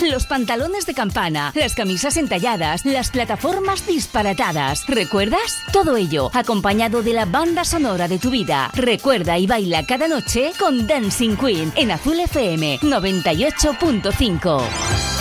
los pantalones de campana, las camisas entalladas, las plataformas disparatadas. ¿Recuerdas? Todo ello acompañado de la banda sonora de tu vida. Recuerda y baila cada noche con Dancing Queen en Azul FM 98.5.